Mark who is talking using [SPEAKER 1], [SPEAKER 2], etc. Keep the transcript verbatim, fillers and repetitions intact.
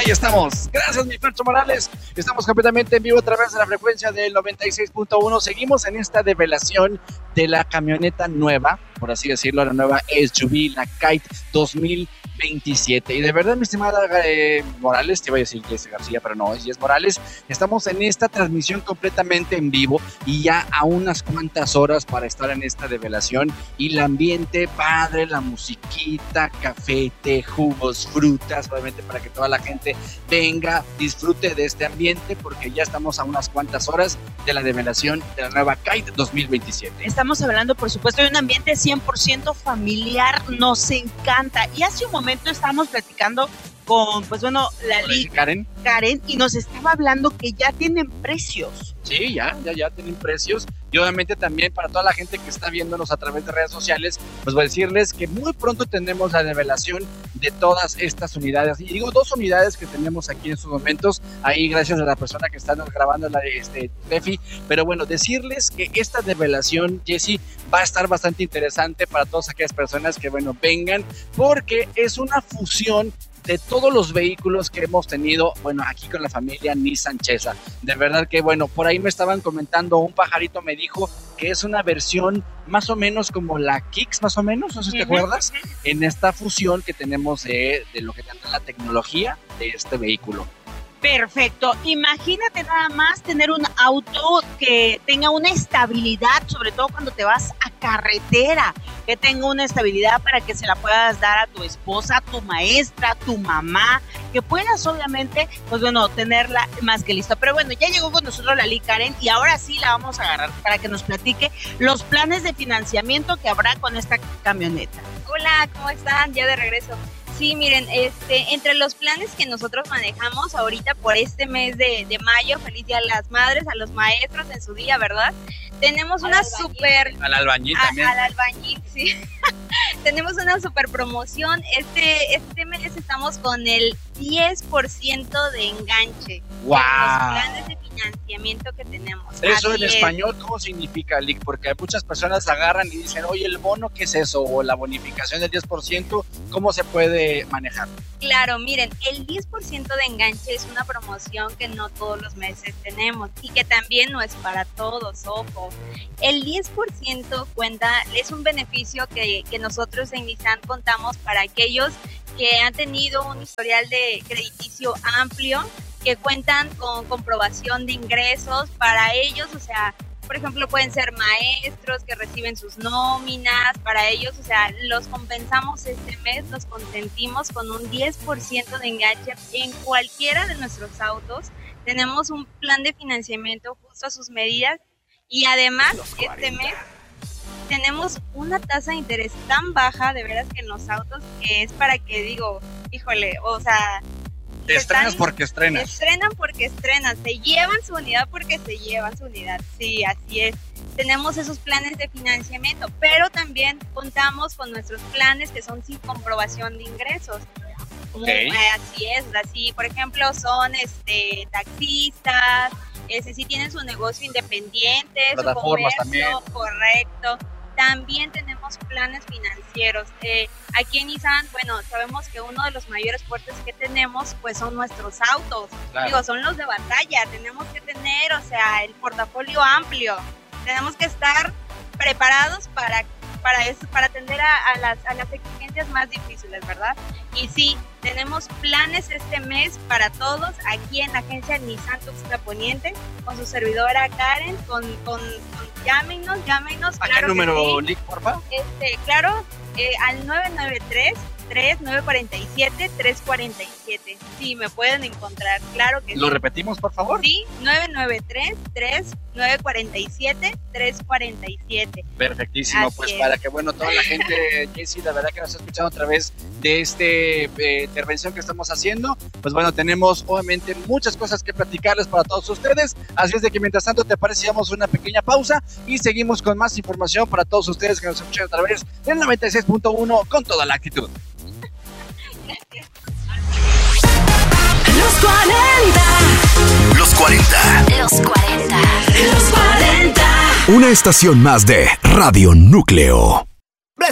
[SPEAKER 1] Ahí estamos. Gracias, mi Fercho Morales. Estamos completamente en vivo a través de la frecuencia del noventa y seis punto uno. Seguimos en esta develación de la camioneta nueva, por así decirlo, la nueva S U V, la Kite dos mil veintisiete. Y de verdad, mi estimada eh, Morales, te iba a decir Jess García, pero no, es Jess Morales. Estamos en esta transmisión completamente en vivo y ya a unas cuantas horas para estar en esta develación. Y el ambiente padre, la musiquita, café, té, jugos, frutas, obviamente para que toda la gente venga, disfrute de este ambiente, porque ya estamos a unas cuantas horas de la develación de la nueva Kite dos mil veintisiete.
[SPEAKER 2] Estamos hablando, por supuesto, de un ambiente cien por ciento familiar, nos encanta. Y hace un momento estábamos platicando con, pues bueno, la Lic,
[SPEAKER 1] Karen.
[SPEAKER 2] Karen, y nos estaba hablando que ya tienen precios.
[SPEAKER 1] Sí, ya, ya, ya tienen precios. Y obviamente también para toda la gente que está viéndonos a través de redes sociales, pues voy a decirles que muy pronto tendremos la revelación de todas estas unidades. Y digo dos unidades que tenemos aquí en estos momentos, ahí gracias a la persona que está grabando, la este, Tefi. Pero bueno, decirles que esta revelación, Jessy, va a estar bastante interesante para todas aquellas personas que, bueno, vengan, porque es una fusión de todos los vehículos que hemos tenido, bueno, aquí con la familia Nissan Chesa. De verdad que, bueno, por ahí me estaban comentando, un pajarito me dijo que es una versión más o menos como la Kicks, más o menos, no sé si te acuerdas, en esta fusión que tenemos de, de lo que tendrá la tecnología de este vehículo.
[SPEAKER 2] Perfecto. Imagínate nada más tener un auto que tenga una estabilidad, sobre todo cuando te vas a carretera, que tenga una estabilidad para que se la puedas dar a tu esposa, a tu maestra, a tu mamá, que puedas obviamente, pues bueno, tenerla más que lista. Pero bueno, ya llegó con nosotros la Lic Karen y ahora sí la vamos a agarrar para que nos platique los planes de financiamiento que habrá con esta camioneta.
[SPEAKER 3] Hola, ¿cómo están? Ya de regreso. Sí, miren, este, entre los planes que nosotros manejamos ahorita por este mes de, de mayo, feliz día a las madres, a los maestros en su día, ¿verdad? Tenemos
[SPEAKER 1] al
[SPEAKER 3] una
[SPEAKER 1] albañil,
[SPEAKER 3] super...
[SPEAKER 1] Al albañil
[SPEAKER 3] a,
[SPEAKER 1] también.
[SPEAKER 3] Al albañil, sí. Tenemos una super promoción. Este, este mes estamos con el diez por ciento de enganche.
[SPEAKER 1] ¡Wow!
[SPEAKER 3] En los planes de financiamiento que tenemos.
[SPEAKER 1] Eso
[SPEAKER 3] Así
[SPEAKER 1] en
[SPEAKER 3] es.
[SPEAKER 1] español, ¿cómo significa, Lic? Porque muchas personas agarran y dicen, oye, el bono, ¿qué es eso? O la bonificación del diez por ciento, ¿cómo se puede manejar?
[SPEAKER 3] Claro, miren, el diez por ciento de enganche es una promoción que no todos los meses tenemos y que también no es para todos, ojo. El diez por ciento cuenta, es un beneficio que, que nosotros en Nissan contamos para aquellos que han tenido un historial de crediticio amplio, que cuentan con comprobación de ingresos para ellos, o sea, por ejemplo, pueden ser maestros que reciben sus nóminas, para ellos, o sea, los compensamos este mes, los consentimos con un diez por ciento de enganche en cualquiera de nuestros autos. Tenemos un plan de financiamiento justo a sus medidas y además este mes tenemos una tasa de interés tan baja, de veras que en los autos, que es para que digo, híjole, o sea...
[SPEAKER 1] Te estrenas porque estrenas.
[SPEAKER 3] Estrenan porque estrenan, se llevan su unidad porque se llevan su unidad, sí, así es. Tenemos esos planes de financiamiento, pero también contamos con nuestros planes que son sin comprobación de ingresos.
[SPEAKER 1] Okay.
[SPEAKER 3] Como, eh, así es, así, por ejemplo, son este taxistas, ese, si tienen su negocio independiente,
[SPEAKER 1] plataformas
[SPEAKER 3] su comercio, también. Correcto. También tenemos planes financieros. Eh, aquí en Nissan, bueno, sabemos que uno de los mayores fuertes que tenemos, pues son nuestros autos. Claro. Digo, son los de batalla. Tenemos que tener, o sea, el portafolio amplio. Tenemos que estar preparados para, para, eso, para atender a, a, las, a las exigencias más difíciles, ¿verdad? Y sí, tenemos planes este mes para todos aquí en la agencia Nissan Tuxtla Poniente, con su servidora Karen, con... con, con llámenos, llámenos.
[SPEAKER 1] ¿A
[SPEAKER 3] claro
[SPEAKER 1] qué número,
[SPEAKER 3] sí.
[SPEAKER 1] Lic, porfa?
[SPEAKER 3] Este, claro, eh, al nueve nueve tres, tres nueve cuatro siete, tres cuatro siete. Sí, me pueden encontrar, claro que sí.
[SPEAKER 1] ¿Lo repetimos, por favor?
[SPEAKER 3] Sí, nueve nueve tres, tres nueve cuatro siete, tres cuatro siete.
[SPEAKER 1] Perfectísimo,
[SPEAKER 3] Así
[SPEAKER 1] pues
[SPEAKER 3] es.
[SPEAKER 1] Para que, bueno, toda la gente, Jessy, la verdad que nos está escuchando a través de esta eh, intervención que estamos haciendo, pues bueno, tenemos obviamente muchas cosas que platicarles para todos ustedes, así es de que mientras tanto, ¿te parece si damos una pequeña pausa y seguimos con más información para todos ustedes que nos escuchan a través del noventa y seis punto uno con toda la actitud?
[SPEAKER 3] Gracias.
[SPEAKER 4] Los cuarenta.
[SPEAKER 5] Los cuarenta.
[SPEAKER 4] Los cuarenta. Los cuarenta.
[SPEAKER 5] Una estación más de Radio Núcleo.